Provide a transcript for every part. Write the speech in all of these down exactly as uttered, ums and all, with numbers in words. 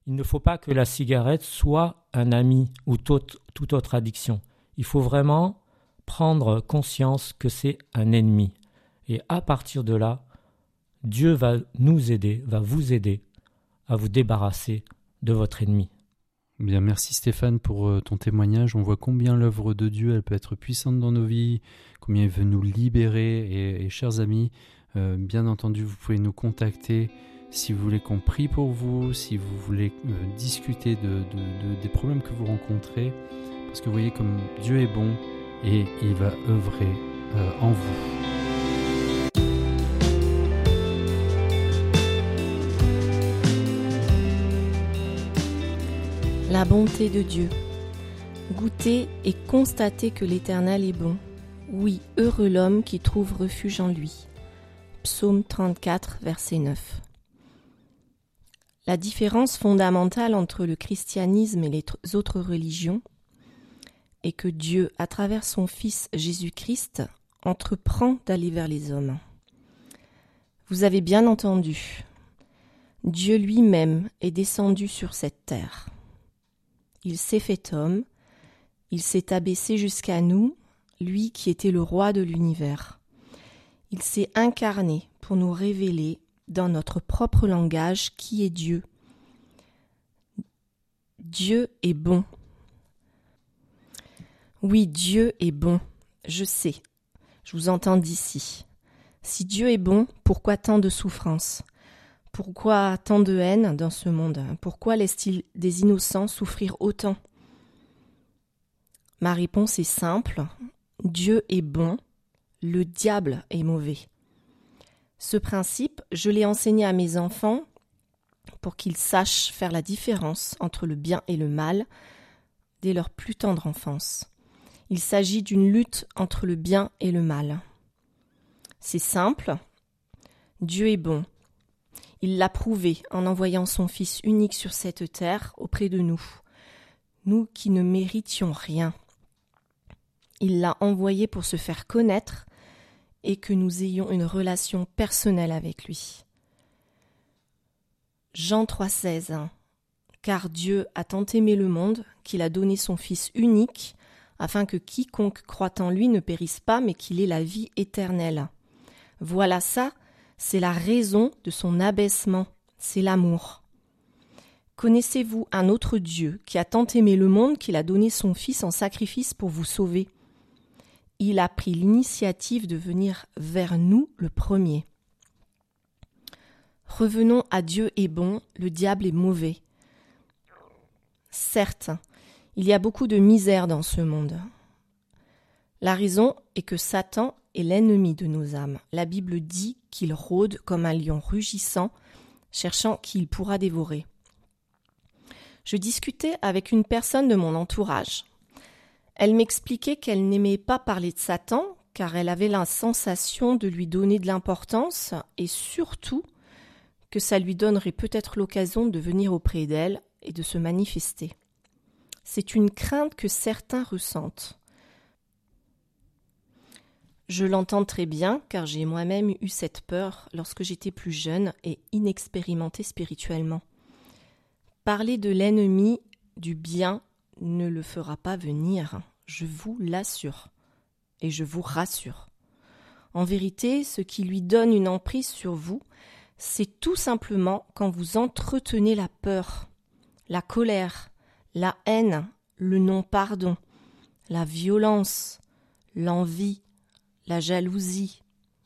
Il ne faut pas que la cigarette soit un ami ou toute, toute autre addiction. Il faut vraiment prendre conscience que c'est un ennemi. Et à partir de là, Dieu va nous aider, va vous aider à vous débarrasser de votre ennemi. Bien, merci Stéphane pour ton témoignage. On voit combien l'œuvre de Dieu elle peut être puissante dans nos vies, combien il veut nous libérer. Et, et chers amis, euh, bien entendu, vous pouvez nous contacter si vous voulez qu'on prie pour vous, si vous voulez euh, discuter de, de, de, des problèmes que vous rencontrez. Parce que vous voyez comme Dieu est bon et il va œuvrer euh, en vous. La bonté de Dieu. Goûtez et constatez que l'Éternel est bon. Oui, heureux l'homme qui trouve refuge en lui. Psaume trente-quatre, verset neuf. La différence fondamentale entre le christianisme et les autres religions est que Dieu, à travers son Fils Jésus-Christ, entreprend d'aller vers les hommes. Vous avez bien entendu, Dieu lui-même est descendu sur cette terre. Il s'est fait homme, il s'est abaissé jusqu'à nous, lui qui était le roi de l'univers. Il s'est incarné pour nous révéler dans notre propre langage qui est Dieu. Dieu est bon. Oui, Dieu est bon, je sais, je vous entends d'ici. Si Dieu est bon, pourquoi tant de souffrance ? Pourquoi tant de haine dans ce monde ? Pourquoi laisse-t-il des innocents souffrir autant ? Ma réponse est simple. Dieu est bon, le diable est mauvais. Ce principe, je l'ai enseigné à mes enfants pour qu'ils sachent faire la différence entre le bien et le mal dès leur plus tendre enfance. Il s'agit d'une lutte entre le bien et le mal. C'est simple. Dieu est bon. Il l'a prouvé en envoyant son Fils unique sur cette terre auprès de nous, nous qui ne méritions rien. Il l'a envoyé pour se faire connaître et que nous ayons une relation personnelle avec lui. Jean trois seize. Car Dieu a tant aimé le monde qu'il a donné son Fils unique afin que quiconque croit en lui ne périsse pas mais qu'il ait la vie éternelle. Voilà ça. C'est la raison de son abaissement, c'est l'amour. Connaissez-vous un autre Dieu qui a tant aimé le monde qu'il a donné son Fils en sacrifice pour vous sauver ? Il a pris l'initiative de venir vers nous le premier. Revenons à Dieu est bon, le diable est mauvais. Certes, il y a beaucoup de misère dans ce monde. La raison est que Satan est l'ennemi de nos âmes. La Bible dit qu'il rôde comme un lion rugissant, cherchant qui il pourra dévorer. Je discutais avec une personne de mon entourage. Elle m'expliquait qu'elle n'aimait pas parler de Satan, car elle avait la sensation de lui donner de l'importance et surtout que ça lui donnerait peut-être l'occasion de venir auprès d'elle et de se manifester. C'est une crainte que certains ressentent. Je l'entends très bien car j'ai moi-même eu cette peur lorsque j'étais plus jeune et inexpérimentée spirituellement. Parler de l'ennemi du bien ne le fera pas venir, je vous l'assure et je vous rassure. En vérité, ce qui lui donne une emprise sur vous, c'est tout simplement quand vous entretenez la peur, la colère, la haine, le non-pardon, la violence, l'envie, la jalousie,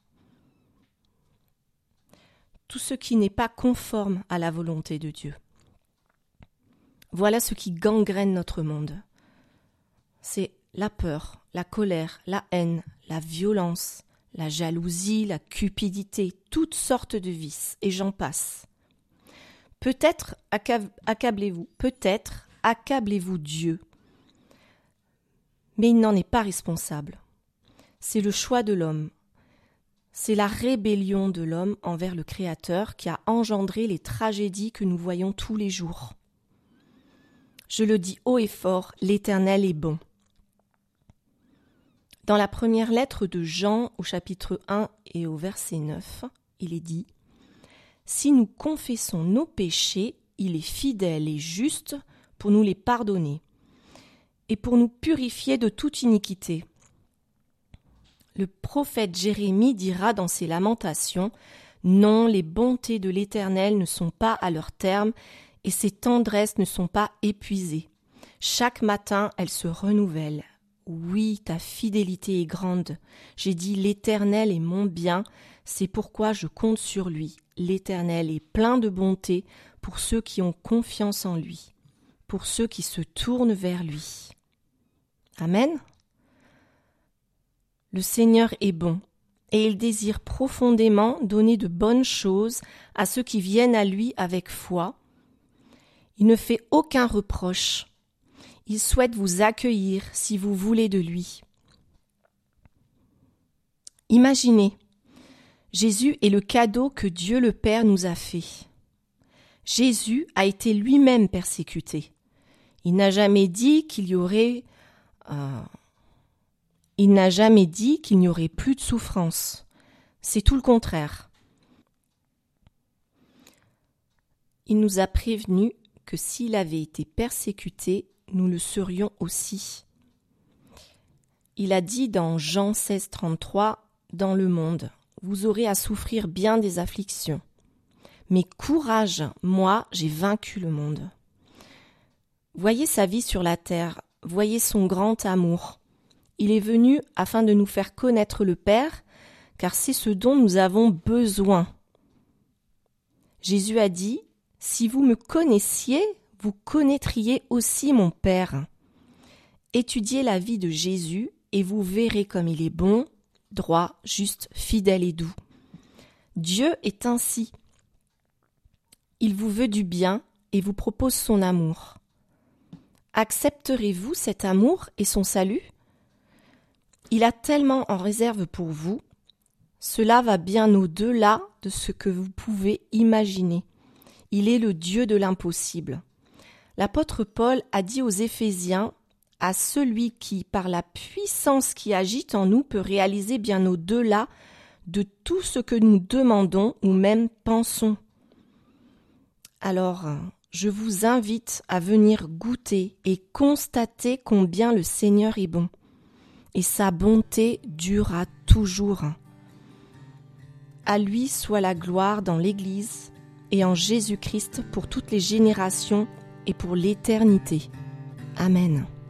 tout ce qui n'est pas conforme à la volonté de Dieu. Voilà ce qui gangrène notre monde. C'est la peur, la colère, la haine, la violence, la jalousie, la cupidité, toutes sortes de vices, et j'en passe. Peut-être accablez-vous, peut-être accablez-vous Dieu, mais il n'en est pas responsable. C'est le choix de l'homme. C'est la rébellion de l'homme envers le Créateur qui a engendré les tragédies que nous voyons tous les jours. Je le dis haut et fort, l'Éternel est bon. Dans la première lettre de Jean, au chapitre un et au verset neuf, il est dit « Si nous confessons nos péchés, il est fidèle et juste pour nous les pardonner et pour nous purifier de toute iniquité. Le prophète Jérémie dira dans ses lamentations « Non, les bontés de l'Éternel ne sont pas à leur terme et ses tendresses ne sont pas épuisées. Chaque matin, elles se renouvellent. Oui, ta fidélité est grande. J'ai dit « L'Éternel est mon bien ». C'est pourquoi je compte sur lui. L'Éternel est plein de bonté pour ceux qui ont confiance en lui, pour ceux qui se tournent vers lui. Amen. Le Seigneur est bon, et il désire profondément donner de bonnes choses à ceux qui viennent à lui avec foi. Il ne fait aucun reproche. Il souhaite vous accueillir si vous voulez de lui. Imaginez, Jésus est le cadeau que Dieu le Père nous a fait. Jésus a été lui-même persécuté. Il n'a jamais dit qu'il y aurait, euh, il n'a jamais dit qu'il n'y aurait plus de souffrance. C'est tout le contraire. Il nous a prévenus que s'il avait été persécuté, nous le serions aussi. Il a dit dans Jean seize, trente-trois, « Dans le monde, vous aurez à souffrir bien des afflictions. Mais courage, moi, j'ai vaincu le monde. » Voyez sa vie sur la terre, voyez son grand amour. Il est venu afin de nous faire connaître le Père, car c'est ce dont nous avons besoin. Jésus a dit, « Si vous me connaissiez, vous connaîtriez aussi mon Père. » Étudiez la vie de Jésus et vous verrez comme il est bon, droit, juste, fidèle et doux. Dieu est ainsi. Il vous veut du bien et vous propose son amour. Accepterez-vous cet amour et son salut ? Il a tellement en réserve pour vous. Cela va bien au-delà de ce que vous pouvez imaginer. Il est le Dieu de l'impossible. L'apôtre Paul a dit aux Éphésiens, « À celui qui, par la puissance qui agite en nous, peut réaliser bien au-delà de tout ce que nous demandons ou même pensons. » Alors, je vous invite à venir goûter et constater combien le Seigneur est bon. Et sa bonté durera toujours. À lui soit la gloire dans l'Église et en Jésus-Christ pour toutes les générations et pour l'éternité. Amen.